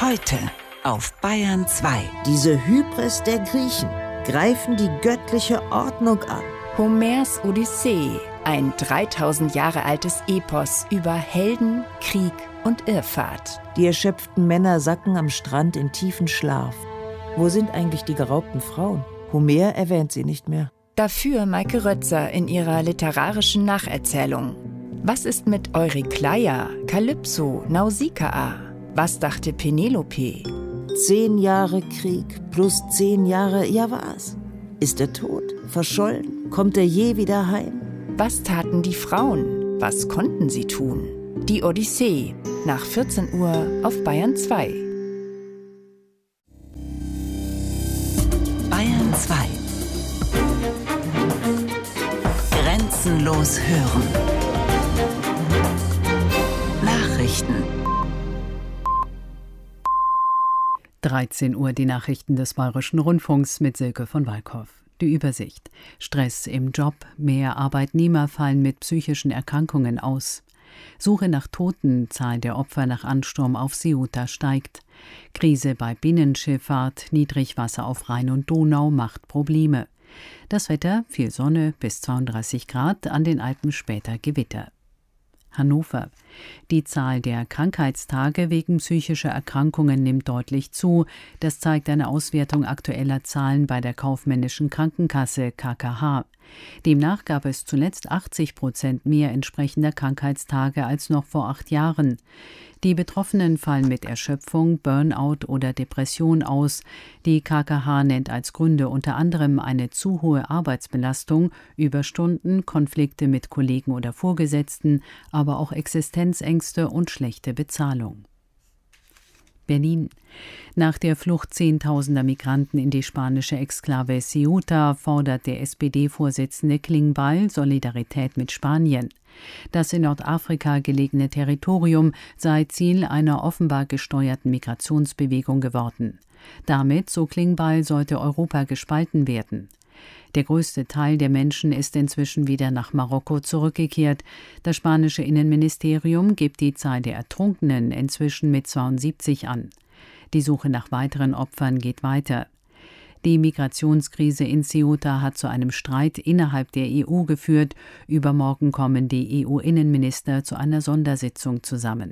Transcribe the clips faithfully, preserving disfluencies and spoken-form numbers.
Heute auf Bayern zwei. Diese Hybris der Griechen greifen die göttliche Ordnung an. Homers Odyssee, ein dreitausend Jahre altes Epos über Helden, Krieg und Irrfahrt. Die erschöpften Männer sacken am Strand in tiefen Schlaf. Wo sind eigentlich die geraubten Frauen? Homer erwähnt sie nicht mehr. Dafür Maike Rötzer in ihrer literarischen Nacherzählung. Was ist mit Eurykleia, Kalypso, Nausikaa? Was dachte Penelope? Zehn Jahre Krieg plus zehn Jahre, ja was? Ist er tot? Verschollen? Kommt er je wieder heim? Was taten die Frauen? Was konnten sie tun? Die Odyssee, nach vierzehn Uhr auf Bayern zwei. Bayern zwei. Grenzenlos hören. Nachrichten. dreizehn Uhr die Nachrichten des Bayerischen Rundfunks mit Silke von Walkhoff. Die Übersicht. Stress im Job. Mehr Arbeitnehmer fallen mit psychischen Erkrankungen aus. Suche nach Toten. Zahl der Opfer nach Ansturm auf Ceuta steigt. Krise bei Binnenschifffahrt. Niedrigwasser auf Rhein und Donau macht Probleme. Das Wetter, viel Sonne bis zweiunddreißig Grad, an den Alpen später Gewitter. Hannover. Die Zahl der Krankheitstage wegen psychischer Erkrankungen nimmt deutlich zu. Das zeigt eine Auswertung aktueller Zahlen bei der kaufmännischen Krankenkasse K K H. Demnach gab es zuletzt achtzig Prozent mehr entsprechender Krankheitstage als noch vor acht Jahren. Die Betroffenen fallen mit Erschöpfung, Burnout oder Depression aus. Die K K H nennt als Gründe unter anderem eine zu hohe Arbeitsbelastung, Überstunden, Konflikte mit Kollegen oder Vorgesetzten, aber auch Existenzängste und schlechte Bezahlung. Berlin. Nach der Flucht zehntausender Migranten in die spanische Exklave Ceuta fordert der S P D-Vorsitzende Klingbeil Solidarität mit Spanien. Das in Nordafrika gelegene Territorium sei Ziel einer offenbar gesteuerten Migrationsbewegung geworden. Damit, so Klingbeil, sollte Europa gespalten werden. Der größte Teil der Menschen ist inzwischen wieder nach Marokko zurückgekehrt. Das spanische Innenministerium gibt die Zahl der Ertrunkenen inzwischen mit zweiundsiebzig an. Die Suche nach weiteren Opfern geht weiter. Die Migrationskrise in Ceuta hat zu einem Streit innerhalb der E U geführt. Übermorgen kommen die E U-Innenminister zu einer Sondersitzung zusammen.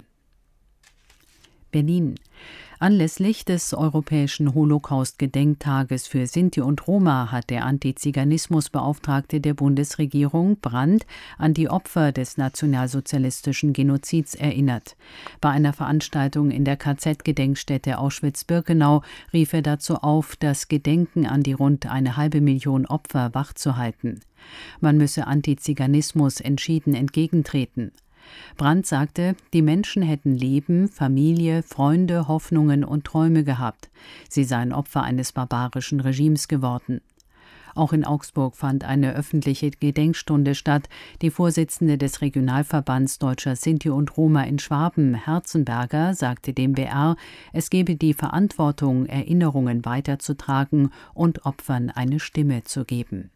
Berlin. Anlässlich des Europäischen Holocaust-Gedenktages für Sinti und Roma hat der Antiziganismusbeauftragte der Bundesregierung, Brandt, an die Opfer des nationalsozialistischen Genozids erinnert. Bei einer Veranstaltung in der K Z-Gedenkstätte Auschwitz-Birkenau rief er dazu auf, das Gedenken an die rund eine halbe Million Opfer wachzuhalten. Man müsse Antiziganismus entschieden entgegentreten. Brandt sagte, die Menschen hätten Leben, Familie, Freunde, Hoffnungen und Träume gehabt. Sie seien Opfer eines barbarischen Regimes geworden. Auch in Augsburg fand eine öffentliche Gedenkstunde statt. Die Vorsitzende des Regionalverbands Deutscher Sinti und Roma in Schwaben, Herzenberger, sagte dem B R, es gebe die Verantwortung, Erinnerungen weiterzutragen und Opfern eine Stimme zu geben.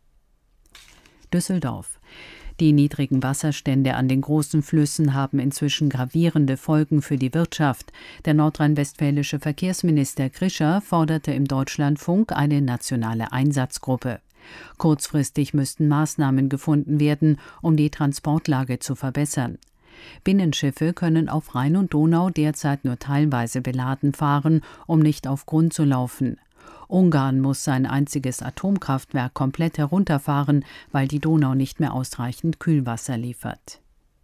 Düsseldorf. Die niedrigen Wasserstände an den großen Flüssen haben inzwischen gravierende Folgen für die Wirtschaft. Der nordrhein-westfälische Verkehrsminister Krischer forderte im Deutschlandfunk eine nationale Einsatzgruppe. Kurzfristig müssten Maßnahmen gefunden werden, um die Transportlage zu verbessern. Binnenschiffe können auf Rhein und Donau derzeit nur teilweise beladen fahren, um nicht auf Grund zu laufen. Ungarn muss sein einziges Atomkraftwerk komplett herunterfahren, weil die Donau nicht mehr ausreichend Kühlwasser liefert.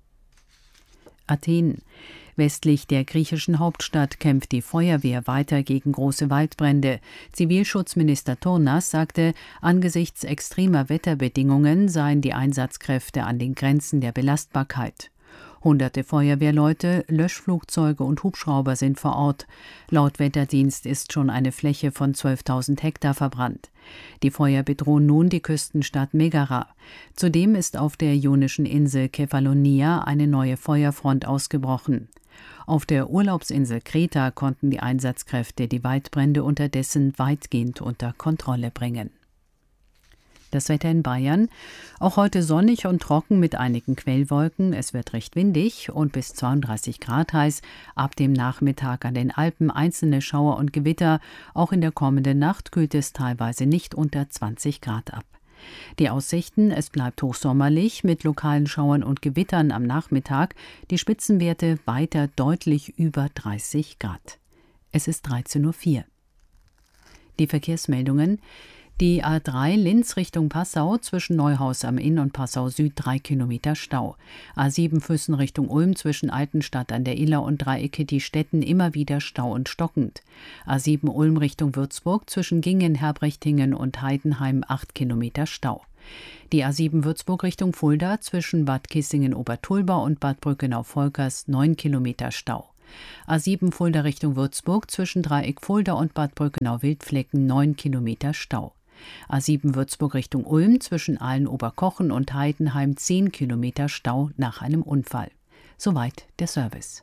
Athen. Westlich der griechischen Hauptstadt kämpft die Feuerwehr weiter gegen große Waldbrände. Zivilschutzminister Tournas sagte, angesichts extremer Wetterbedingungen seien die Einsatzkräfte an den Grenzen der Belastbarkeit. Hunderte Feuerwehrleute, Löschflugzeuge und Hubschrauber sind vor Ort. Laut Wetterdienst ist schon eine Fläche von zwölftausend Hektar verbrannt. Die Feuer bedrohen nun die Küstenstadt Megara. Zudem ist auf der ionischen Insel Kefalonia eine neue Feuerfront ausgebrochen. Auf der Urlaubsinsel Kreta konnten die Einsatzkräfte die Waldbrände unterdessen weitgehend unter Kontrolle bringen. Das Wetter in Bayern. Auch heute sonnig und trocken mit einigen Quellwolken. Es wird recht windig und bis zweiunddreißig Grad heiß. Ab dem Nachmittag an den Alpen einzelne Schauer und Gewitter. Auch in der kommenden Nacht kühlt es teilweise nicht unter zwanzig Grad ab. Die Aussichten: Es bleibt hochsommerlich mit lokalen Schauern und Gewittern am Nachmittag. Die Spitzenwerte weiter deutlich über dreißig Grad. Es ist dreizehn Uhr vier. Die Verkehrsmeldungen: Die A drei Linz Richtung Passau zwischen Neuhaus am Inn und Passau Süd drei Kilometer Stau. A sieben Füssen Richtung Ulm zwischen Altenstadt an der Iller und Dreiecke die Städten immer wieder Stau und stockend. A sieben Ulm Richtung Würzburg zwischen Gingen, Herbrechtingen und Heidenheim acht Kilometer Stau. Die A sieben Würzburg Richtung Fulda zwischen Bad Kissingen-Obertulba und Bad Brückenau-Volkers neun Kilometer Stau. A sieben Fulda Richtung Würzburg zwischen Dreieck Fulda und Bad Brückenau-Wildflecken neun Kilometer Stau. A sieben Würzburg Richtung Ulm zwischen Aalen-Oberkochen und Heidenheim zehn Kilometer Stau nach einem Unfall. Soweit der Service.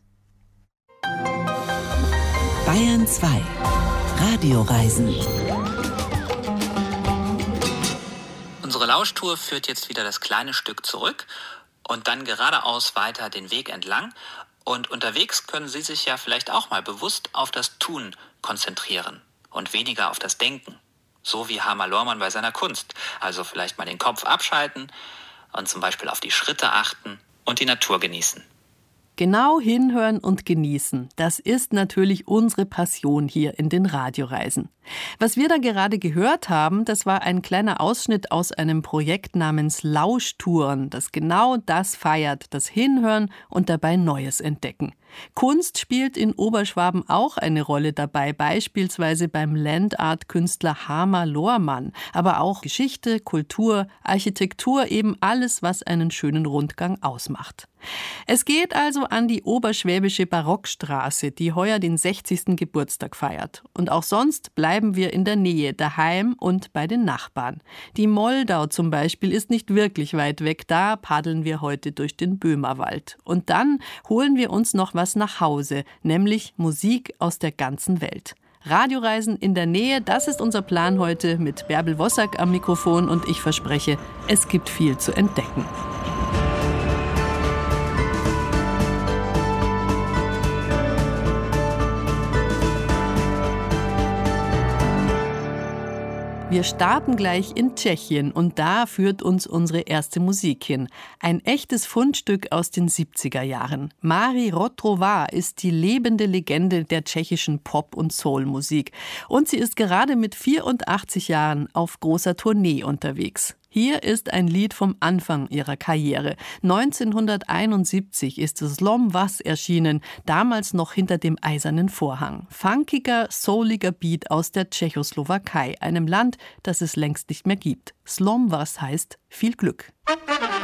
Bayern zwei. Radioreisen. Unsere Lauschtour führt jetzt wieder das kleine Stück zurück und dann geradeaus weiter den Weg entlang. Und unterwegs können Sie sich ja vielleicht auch mal bewusst auf das Tun konzentrieren und weniger auf das Denken. So wie Hamar Lohrmann bei seiner Kunst. Also vielleicht mal den Kopf abschalten und zum Beispiel auf die Schritte achten und die Natur genießen. Genau hinhören und genießen, das ist natürlich unsere Passion hier in den Radioreisen. Was wir da gerade gehört haben, das war ein kleiner Ausschnitt aus einem Projekt namens Lauschtouren, das genau das feiert, das Hinhören und dabei Neues entdecken. Kunst spielt in Oberschwaben auch eine Rolle dabei, beispielsweise beim Landart-Künstler Hamar Lohrmann, aber auch Geschichte, Kultur, Architektur, eben alles, was einen schönen Rundgang ausmacht. Es geht also an die Oberschwäbische Barockstraße, die heuer den sechzigsten Geburtstag feiert. Und auch sonst bleiben wir in der Nähe, daheim und bei den Nachbarn. Die Moldau zum Beispiel ist nicht wirklich weit weg, da paddeln wir heute durch den Böhmerwald. Und dann holen wir uns noch was nach Hause, nämlich Musik aus der ganzen Welt. Radioreisen in der Nähe, das ist unser Plan heute mit Bärbel Wossack am Mikrofon und ich verspreche, es gibt viel zu entdecken. Wir starten gleich in Tschechien und da führt uns unsere erste Musik hin. Ein echtes Fundstück aus den siebziger Jahren. Mari Rotrova ist die lebende Legende der tschechischen Pop- und Soul-Musik. Und sie ist gerade mit vierundachtzig Jahren auf großer Tournee unterwegs. Hier ist ein Lied vom Anfang ihrer Karriere. neunzehnhunderteinundsiebzig ist Slom Was erschienen, damals noch hinter dem eisernen Vorhang. Funkiger, souliger Beat aus der Tschechoslowakei, einem Land, das es längst nicht mehr gibt. Slom Was heißt viel Glück.